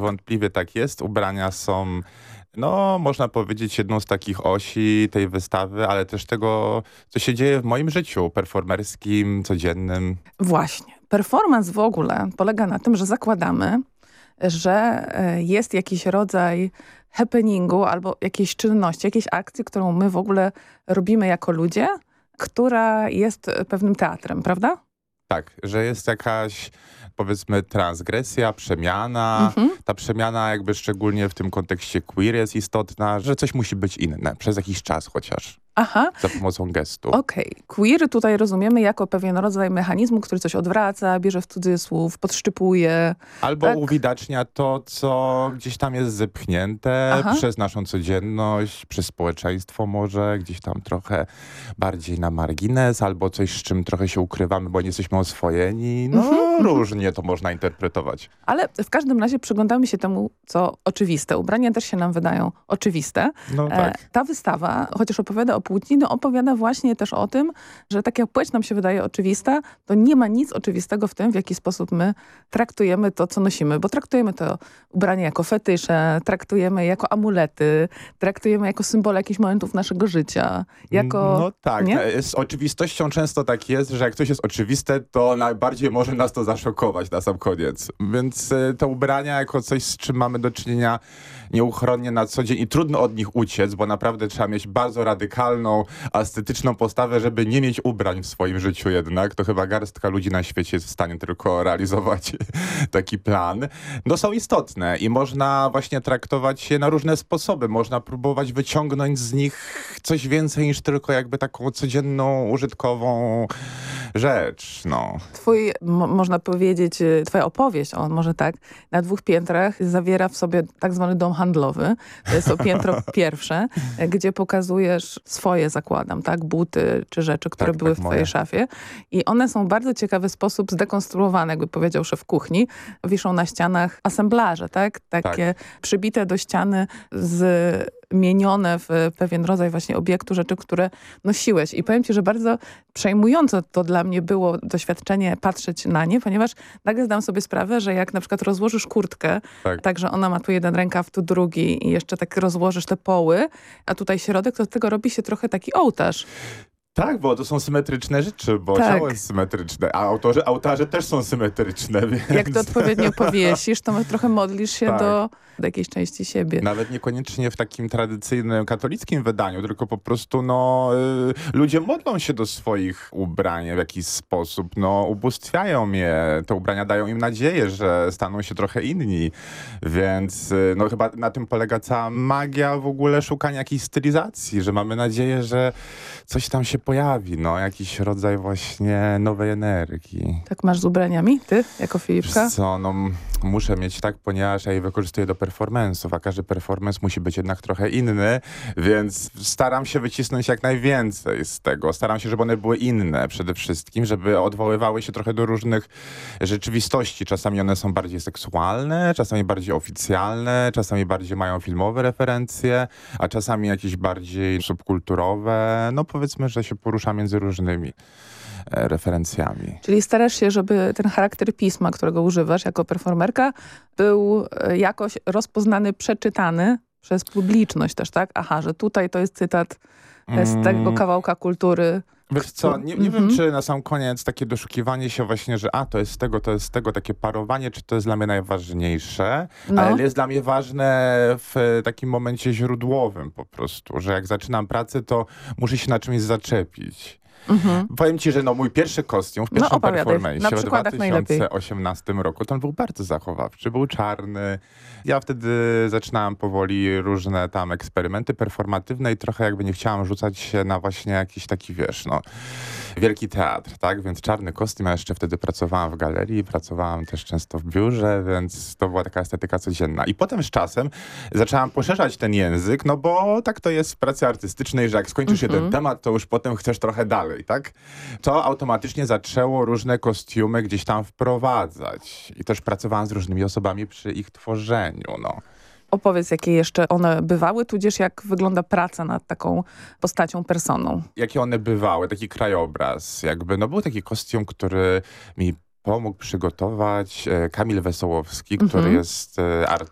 Niewątpliwie tak jest. Ubrania są, no można powiedzieć, jedną z takich osi tej wystawy, ale też tego, co się dzieje w moim życiu performerskim, codziennym. Właśnie. Performance w ogóle polega na tym, że zakładamy, że jest jakiś rodzaj happeningu albo jakiejś czynności, jakiejś akcji, którą my w ogóle robimy jako ludzie, która jest pewnym teatrem, prawda? Tak, że jest jakaś, powiedzmy, transgresja, przemiana. Ta przemiana jakby szczególnie w tym kontekście queer jest istotna, że coś musi być inne, przez jakiś czas chociaż. Aha. Za pomocą gestu. Okej. Queer tutaj rozumiemy jako pewien rodzaj mechanizmu, który coś odwraca, bierze w cudzysłów, podszczypuje. Albo tak? uwidacznia to, co gdzieś tam jest zepchnięte przez naszą codzienność, przez społeczeństwo może, gdzieś tam trochę bardziej na margines, albo coś, z czym trochę się ukrywamy, bo nie jesteśmy oswojeni. No różnie to można interpretować. Ale w każdym razie przyglądamy się temu, co oczywiste. Ubrania też się nam wydają oczywiste. No tak. Ta wystawa, chociaż opowiada o płci, no opowiada właśnie też o tym, że tak jak płeć nam się wydaje oczywista, to nie ma nic oczywistego w tym, w jaki sposób my traktujemy to, co nosimy. Bo traktujemy to ubranie jako fetysze, traktujemy jako amulety, traktujemy jako symbole jakichś momentów naszego życia. Jako, no tak, nie? Z oczywistością często tak jest, że jak coś jest oczywiste, to najbardziej może nas to zaszokować na sam koniec. Więc te ubrania jako coś, z czym mamy do czynienia nieuchronnie na co dzień i trudno od nich uciec, bo naprawdę trzeba mieć bardzo radykalną, estetyczną postawę, żeby nie mieć ubrań w swoim życiu jednak. To chyba garstka ludzi na świecie jest w stanie tylko realizować taki plan. No są istotne i można właśnie traktować je na różne sposoby. Można próbować wyciągnąć z nich coś więcej niż tylko jakby taką codzienną, użytkową rzecz, no. Można powiedzieć, twoja opowieść, może tak, na 2 piętrach zawiera w sobie tak zwany dom handlowy. To jest to piętro pierwsze, gdzie pokazujesz swoje, zakładam, tak, buty czy rzeczy, które były w twojej szafie. I one są w bardzo ciekawy sposób zdekonstruowane, jakby powiedział szef kuchni. Wiszą na ścianach asemblaże, tak? Takie przybite do ściany zmienione w pewien rodzaj właśnie obiektu, rzeczy, które nosiłeś. I powiem ci, że bardzo przejmujące to dla mnie było doświadczenie patrzeć na nie, ponieważ nagle zdam sobie sprawę, że jak na przykład rozłożysz kurtkę, tak, że ona ma tu jeden rękaw, tu drugi i jeszcze tak rozłożysz te poły, a tutaj środek, to z tego robi się trochę taki ołtarz. Tak, bo to są symetryczne rzeczy, bo ciało jest symetryczne, a ołtarze też są symetryczne, więc... Jak to odpowiednio powiesisz, to trochę modlisz się do jakiejś części siebie. Nawet niekoniecznie w takim tradycyjnym katolickim wydaniu, tylko po prostu ludzie modlą się do swoich ubrań w jakiś sposób, ubóstwiają je, te ubrania dają im nadzieję, że staną się trochę inni, więc chyba na tym polega cała magia w ogóle szukania jakiejś stylizacji, że mamy nadzieję, że coś tam się pojawi, jakiś rodzaj właśnie nowej energii. Tak masz z ubraniami, ty, jako Filipka? Wiesz co, muszę mieć tak, ponieważ ja je wykorzystuję do performance'ów, a każdy performance musi być jednak trochę inny, więc staram się wycisnąć jak najwięcej z tego. Staram się, żeby one były inne przede wszystkim, żeby odwoływały się trochę do różnych rzeczywistości. Czasami one są bardziej seksualne, czasami bardziej oficjalne, czasami bardziej mają filmowe referencje, a czasami jakieś bardziej subkulturowe. Powiedzmy, że się porusza między różnymi referencjami. Czyli starasz się, żeby ten charakter pisma, którego używasz jako performerka, był jakoś rozpoznany, przeczytany przez publiczność też, tak? Aha, że tutaj to jest cytat z tego kawałka kultury. Wiesz co, nie wiem, czy na sam koniec takie doszukiwanie się właśnie, że to jest z tego, takie parowanie, czy to jest dla mnie najważniejsze, ale jest dla mnie ważne w takim momencie źródłowym po prostu, że jak zaczynam pracę, to muszę się na czymś zaczepić. Powiem ci, że mój pierwszy kostium w pierwszym performance w 2018 roku, to on był bardzo zachowawczy, był czarny. Ja wtedy zaczynałem powoli różne tam eksperymenty performatywne i trochę jakby nie chciałam rzucać się na właśnie jakiś taki, wielki teatr, tak? Więc czarny kostium, ja jeszcze wtedy pracowałam w galerii, pracowałam też często w biurze, więc to była taka estetyka codzienna. I potem z czasem zaczęłam poszerzać ten język, bo tak to jest w pracy artystycznej, że jak skończysz jeden temat, to już potem chcesz trochę dalej, tak? To automatycznie zaczęło różne kostiumy gdzieś tam wprowadzać. I też pracowałam z różnymi osobami przy ich tworzeniu, Opowiedz, jakie jeszcze one bywały, tudzież jak wygląda praca nad taką postacią, personą. Jakie one bywały, taki krajobraz. Był taki kostium, który mi pomógł przygotować Kamil Wesołowski, który jest